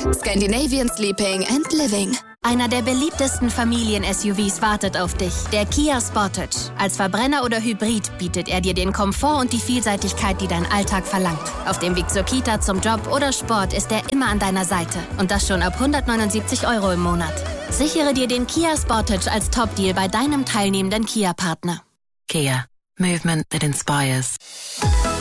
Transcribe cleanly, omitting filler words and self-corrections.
Scandinavian Sleeping and Living. Einer der beliebtesten Familien-SUVs wartet auf dich, der Kia Sportage. Als Verbrenner oder Hybrid bietet er dir den Komfort und die Vielseitigkeit, die dein Alltag verlangt. Auf dem Weg zur Kita, zum Job oder Sport ist er immer an deiner Seite. Und das schon ab 179 € im Monat. Sichere dir den Kia Sportage als Top-Deal bei deinem teilnehmenden Kia-Partner. Kia. Movement that inspires.